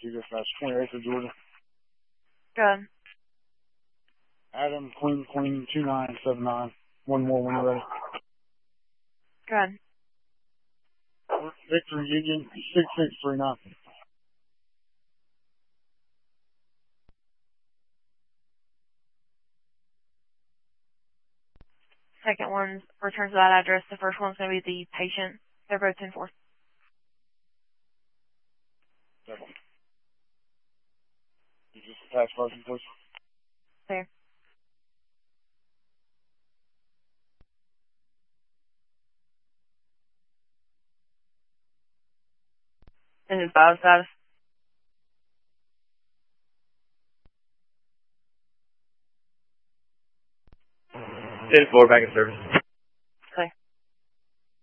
dispatch, 20 acres, Georgia. Good. Adam, Queen, 2979. One more when you're ready. Good. Victor Union, 6639. Second one returns to that address. The first one's going to be the patient. They're both 10-4. Second. You just attach person, please. There. And his bio status. 10-4, back in service.